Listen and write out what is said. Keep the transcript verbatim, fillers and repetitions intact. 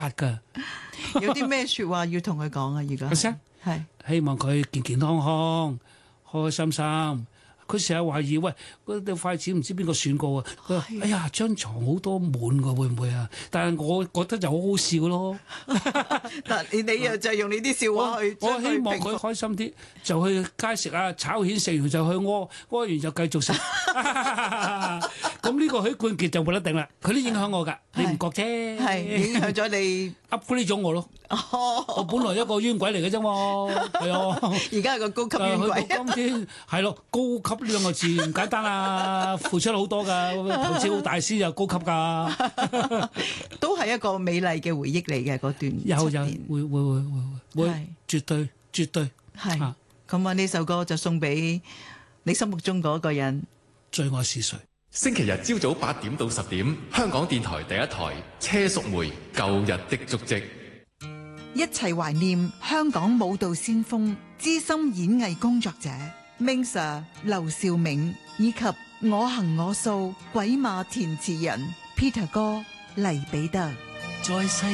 噶。 有啲咩說話要同佢講啊？而家係係希望佢健健康康、開開心心。佢成日懷疑，喂，嗰對筷子唔知邊個選過啊？佢話：哎呀，張床好多滿㗎，會唔會啊？但係我覺得就好好笑咯。 但你你又就用你啲笑話去， 我希望佢開心啲，就去街食啊，炒蜆食完就去屙，屙完就繼續食。咁呢個許冠傑就冇得頂啦，佢都影響我㗎，你唔覺啫？ 係影響咗你 upgrade 咗我咯。我本來一個冤鬼嚟嘅啫嘛，係啊。 而家係個高級冤鬼。 去到今天係咯，高級呢兩個字唔簡單啊，付出好多㗎，投資好大師又高級㗎。 都係一個美麗嘅回憶嚟嘅嗰段。 有有會會會會會，絕對絕對係。咁啊，呢首歌就送俾你心目中嗰個人。 最愛是誰？ 星期日朝早八點到十點，香港電台第一台車淑梅《舊日的足跡》， 一齊懷念香港舞蹈先鋒、資深演藝工作者 Ming Sir 劉兆銘，以及我行我素鬼馬填詞人 Peter 哥黎彼得。在世